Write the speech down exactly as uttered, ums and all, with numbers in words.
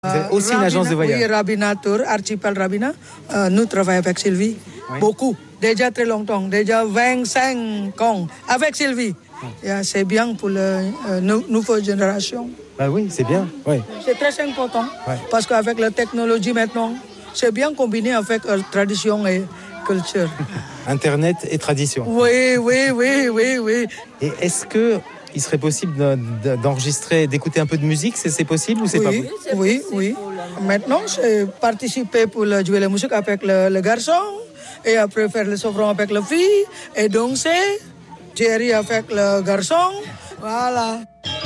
Vous êtes aussi une agence de voyage. Oui, Rabina Tour, Archipel Rabina. Euh, nous travaillons avec Sylvie. Oui. Beaucoup. Déjà très longtemps. Déjà vingt-cinq ans avec Sylvie. Oui. Yeah, c'est bien pour la euh, nouvelle génération. Bah oui, c'est bien. Oui. C'est très important. Ouais. Parce qu'avec la technologie maintenant, c'est bien combiné avec euh, tradition et culture. Internet et tradition. Oui, oui, oui, oui, oui. Et est-ce que il serait possible d'enregistrer, d'écouter un peu de musique, c'est, c'est possible ou c'est oui, pas possible? Oui, oui. Maintenant, j'ai participé pour jouer la musique avec le, le garçon, et après faire le sopran avec la fille, et danser, Thierry avec le garçon, voilà.